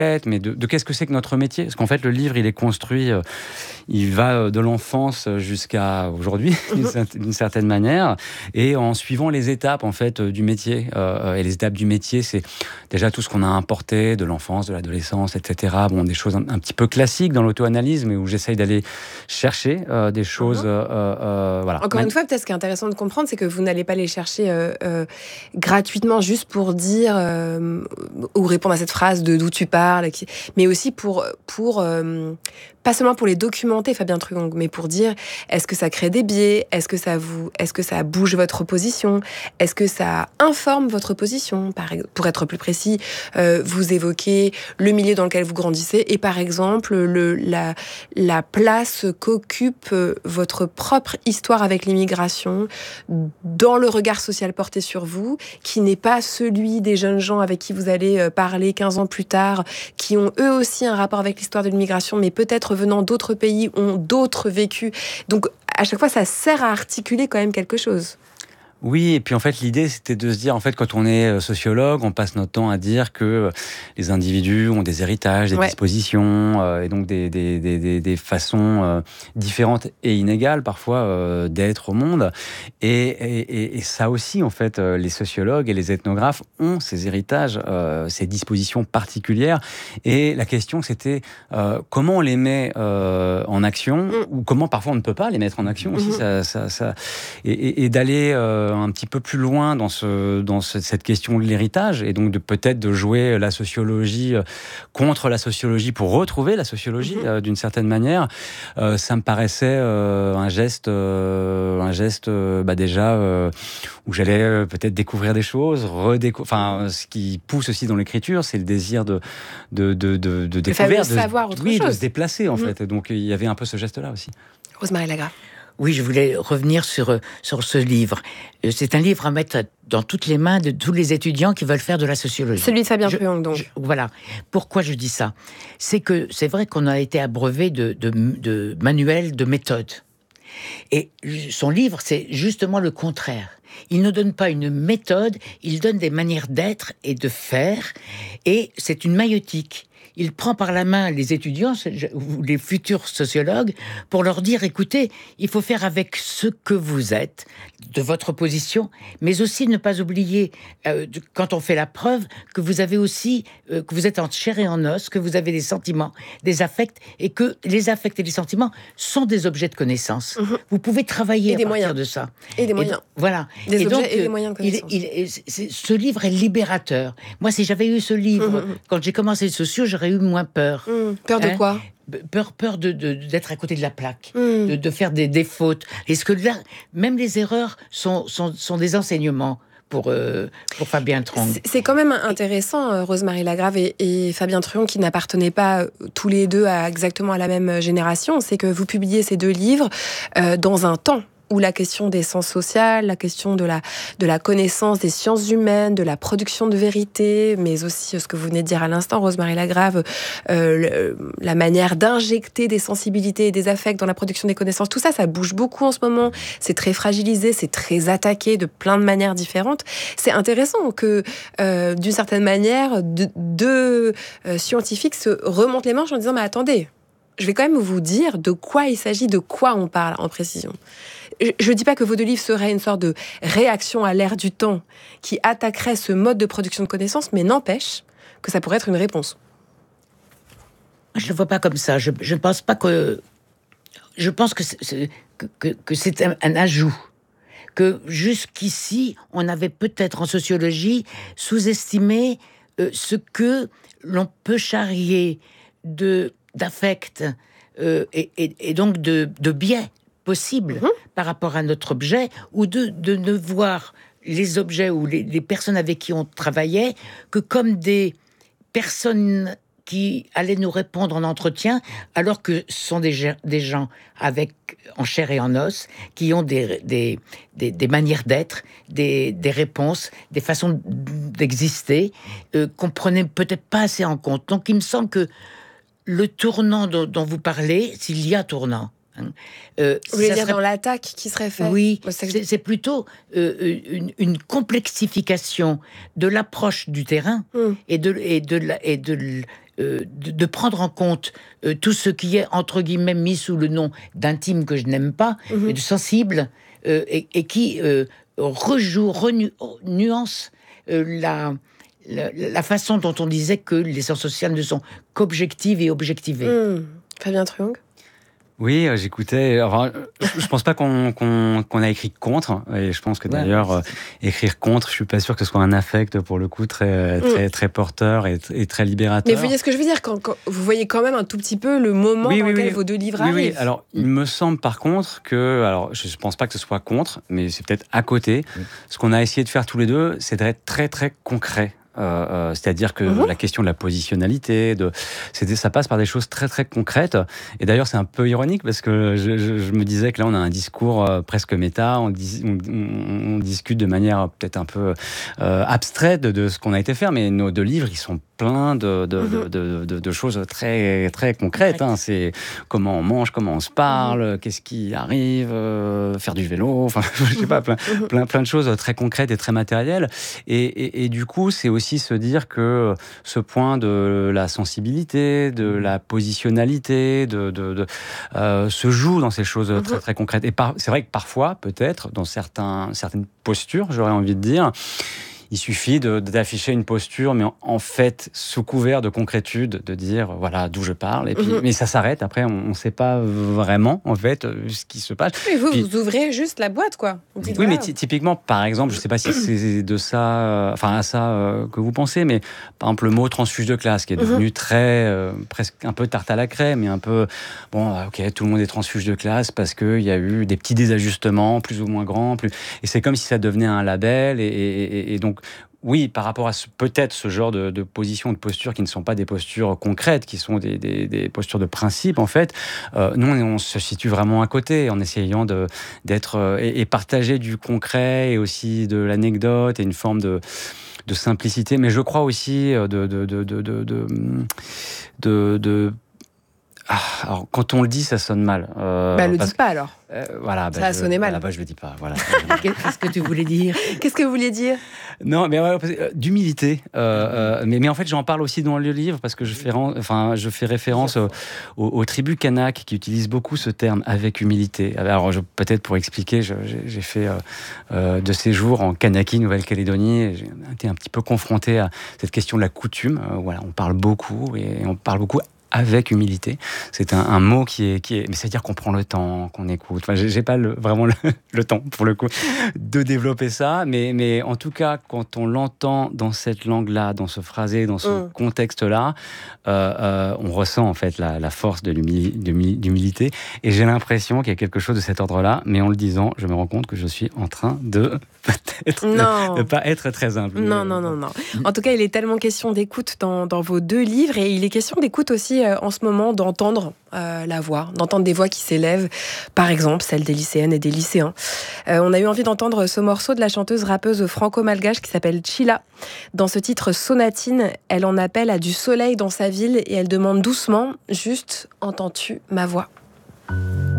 mais de qu'est-ce que c'est que notre métier. Parce qu'en fait, le livre, il est construit, il va de l'enfance jusqu'à aujourd'hui, d'une certaine manière, et en suivant les étapes, en fait, du métier. Et les étapes du métier, c'est déjà tout ce qu'on a importé de l'enfance, de l'adolescence, etc. Bon, des choses un petit peu classiques dans l'auto-analyse, mais où j'essaye d'aller chercher des choses... voilà. Encore une fois, peut-être ce qui est intéressant de comprendre, c'est que vous n'allez pas les chercher gratuitement juste pour dire ou répondre à cette phrase de d'où tu parles, mais aussi pour pas seulement pour les documenter, Fabien Truong, mais pour dire est-ce que ça crée des biais, est-ce que ça bouge votre position, est-ce que ça informe votre position. Pour être plus précis, vous évoquez le milieu dans lequel vous grandissez et par exemple la place qu'occupe votre propre histoire avec l'immigration dans le regard social porté sur vous, qui n'est pas celui des jeunes gens avec qui vous allez parler 15 ans plus tard, qui ont eux aussi un rapport avec l'histoire de l'immigration, mais peut-être venant d'autres pays, ont d'autres vécus. Donc, à chaque fois, ça sert à articuler quand même quelque chose. Oui, et puis en fait, l'idée, c'était de se dire, en fait, quand on est sociologue, on passe notre temps à dire que les individus ont des héritages, des dispositions, et donc des façons différentes et inégales, parfois, d'être au monde. Et ça aussi, en fait, les sociologues et les ethnographes ont ces héritages, ces dispositions particulières. Et la question, c'était comment on les met en action, ou comment parfois on ne peut pas les mettre en action aussi, et d'aller... un petit peu plus loin dans cette question de l'héritage, et donc peut-être de jouer la sociologie contre la sociologie pour retrouver la sociologie d'une certaine manière. Ça me paraissait un geste déjà où j'allais peut-être découvrir des choses, ce qui pousse aussi dans l'écriture, c'est le désir de découvrir, savoir autre chose. De se déplacer en fait. Donc il y avait un peu ce geste-là aussi. Rosemarie Lagrave. Oui, je voulais revenir sur ce livre. C'est un livre à mettre dans toutes les mains de tous les étudiants qui veulent faire de la sociologie. Celui de Fabien Truong, donc. Voilà. Pourquoi je dis ça ? C'est vrai qu'on a été abreuvé de manuels, de méthodes. Et son livre, c'est justement le contraire. Il ne donne pas une méthode, il donne des manières d'être et de faire. Et c'est une maïeutique. Il prend par la main les étudiants ou les futurs sociologues pour leur dire, écoutez, il faut faire avec ce que vous êtes, de votre position, mais aussi ne pas oublier, quand on fait la preuve, que vous avez aussi, que vous êtes en chair et en os, que vous avez des sentiments, des affects, et que les affects et les sentiments sont des objets de connaissance. Vous pouvez travailler à partir de ça. Et des moyens. Voilà. Des objets et des moyens de connaissance. Ce livre est libérateur. Moi, si j'avais eu ce livre, quand j'ai commencé le socio, j'aurais eu moins peur. Peur de quoi ? Peur d'être à côté de la plaque, de faire des fautes. Est-ce que là, même les erreurs sont des enseignements pour Fabien Truong. C'est quand même intéressant, Rosemarie Lagrave et Fabien Truong, qui n'appartenaient pas tous les deux exactement à la même génération. C'est que vous publiez ces deux livres dans un temps où la question des sciences sociales, la question de la connaissance des sciences humaines, de la production de vérité, mais aussi ce que vous venez de dire à l'instant, Rosemarie Lagrave, la manière d'injecter des sensibilités et des affects dans la production des connaissances, tout ça, ça bouge beaucoup en ce moment. C'est très fragilisé, c'est très attaqué de plein de manières différentes. C'est intéressant que, d'une certaine manière, deux scientifiques se remontent les manches en disant « Mais attendez, je vais quand même vous dire de quoi il s'agit, de quoi on parle en précision. » Je ne dis pas que vos deux livres seraient une sorte de réaction à l'ère du temps qui attaquerait ce mode de production de connaissances, mais n'empêche que ça pourrait être une réponse. Je ne le vois pas comme ça. Je ne pense pas que... Je pense que c'est un ajout. Que jusqu'ici, on avait peut-être en sociologie sous-estimé ce que l'on peut charrier d'affect et donc de biais possibles par rapport à notre objet, ou de ne voir les objets ou les personnes avec qui on travaillait que comme des personnes qui allaient nous répondre en entretien, alors que ce sont des gens en chair et en os, qui ont des manières d'être, des réponses, des façons d'exister, qu'on prenait peut-être pas assez en compte. Donc il me semble que le tournant dont vous parlez, s'il y a tournant, vous voulez dire dans l'attaque qui serait faite? Oui, c'est plutôt une complexification de l'approche du terrain et de prendre en compte tout ce qui est, entre guillemets, mis sous le nom d'intime que je n'aime pas, et de sensible, et qui nuance la façon dont on disait que les sciences sociales ne sont qu'objectives et objectivées. Fabien Truong. Oui, j'écoutais. Enfin, je pense pas qu'on a écrit contre, et je pense que d'ailleurs écrire contre, je suis pas sûr que ce soit un affect pour le coup très porteur et très libérateur. Mais vous voyez ce que je veux dire, quand vous voyez quand même un tout petit peu le moment dans lequel vos deux livres arrivent. Oui. Alors, il me semble par contre que, alors, je pense pas que ce soit contre, mais c'est peut-être à côté. Ce qu'on a essayé de faire tous les deux, c'est d'être très très concret. C'est-à-dire que la question de la positionnalité, ça passe par des choses très très concrètes. Et d'ailleurs, c'est un peu ironique parce que je me disais que là, on a un discours presque méta, on discute de manière peut-être un peu abstraite de ce qu'on a été faire, mais nos deux livres, ils sont plein de choses très très concrètes. Hein. C'est comment on mange, comment on se parle, qu'est-ce qui arrive, faire du vélo, enfin, je sais pas, plein de choses très concrètes et très matérielles. Et du coup, c'est aussi se dire que ce point de la sensibilité, de la positionnalité, se joue dans ces choses très très concrètes. Et c'est vrai que parfois, peut-être, dans certaines postures, j'aurais envie de dire, il suffit d'afficher une posture, mais en fait, sous couvert de concrétude, de dire voilà d'où je parle. Et puis, mais ça s'arrête. Après, on ne sait pas vraiment, en fait, ce qui se passe. Mais vous ouvrez juste la boîte, quoi. Oui, voilà. Mais typiquement, par exemple, je ne sais pas si c'est de ça, à ça que vous pensez, mais par exemple, le mot transfuge de classe, qui est devenu très, presque un peu tarte à la crème, et un peu, ok, tout le monde est transfuge de classe parce qu'il y a eu des petits désajustements, plus ou moins grands, et c'est comme si ça devenait un label, et donc, oui, par rapport à peut-être ce genre de positions, de postures qui ne sont pas des postures concrètes, qui sont des postures de principe, en fait, nous, on se situe vraiment à côté, en essayant d'être et partager du concret et aussi de l'anecdote et une forme de simplicité. Mais je crois aussi alors, quand on le dit, ça sonne mal. Le dites pas alors. Ça a sonné mal. Je le dis pas. Voilà. Qu'est-ce que tu voulais dire ? Qu'est-ce que vous vouliez dire ? Non, mais d'humilité. Mais en fait, j'en parle aussi dans le livre parce que je fais référence aux tribus Kanak qui utilisent beaucoup ce terme avec humilité. Alors, peut-être pour expliquer, j'ai fait de séjours en Kanaki, Nouvelle-Calédonie. Et j'ai été un petit peu confronté à cette question de la coutume. On parle beaucoup et on parle beaucoup avec humilité. C'est un mot qui est... Mais c'est-à-dire qu'on prend le temps, qu'on écoute. Enfin, j'ai pas vraiment le temps, pour le coup, de développer ça. Mais en tout cas, quand on l'entend dans cette langue-là, dans ce phrasé, dans ce contexte-là, on ressent en fait la force de d'humilité. Et j'ai l'impression qu'il y a quelque chose de cet ordre-là. Mais en le disant, je me rends compte que je suis en train de peut-être ne pas être très humble. Non. En tout cas, il est tellement question d'écoute dans vos deux livres. Et il est question d'écoute aussi en ce moment d'entendre la voix, d'entendre des voix qui s'élèvent, par exemple celle des lycéennes et des lycéens. On a eu envie d'entendre ce morceau de la chanteuse rappeuse franco-malgache qui s'appelle Chila. Dans ce titre Sonatine, elle en appelle à du soleil dans sa ville et elle demande doucement, juste, entends-tu ma voix ?